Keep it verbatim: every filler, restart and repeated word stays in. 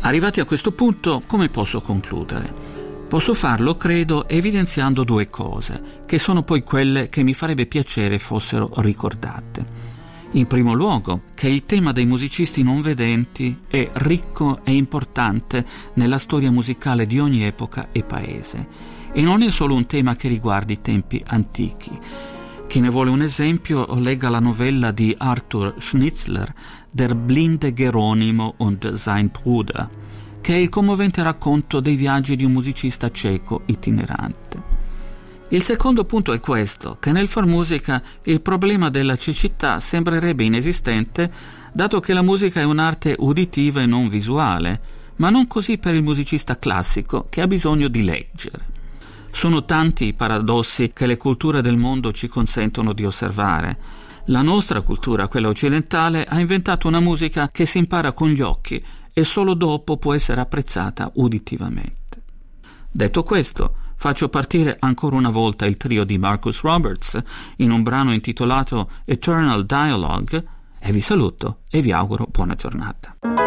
Arrivati a questo punto, come posso concludere? Posso farlo, credo, evidenziando due cose, che sono poi quelle che mi farebbe piacere fossero ricordate. In primo luogo, che il tema dei musicisti non vedenti è ricco e importante nella storia musicale di ogni epoca e paese, e non è solo un tema che riguarda i tempi antichi. Chi ne vuole un esempio legga la novella di Arthur Schnitzler Der blinde Geronimo und sein Bruder, che è il commovente racconto dei viaggi di un musicista cieco itinerante. Il secondo punto è questo, che nel far musica il problema della cecità sembrerebbe inesistente, dato che la musica è un'arte uditiva e non visuale, ma non così per il musicista classico, che ha bisogno di leggere. Sono tanti i paradossi che le culture del mondo ci consentono di osservare. La nostra cultura, quella occidentale, ha inventato una musica che si impara con gli occhi e solo dopo può essere apprezzata uditivamente. Detto questo, faccio partire ancora una volta il trio di Marcus Roberts in un brano intitolato Eternal Dialogue e vi saluto e vi auguro buona giornata.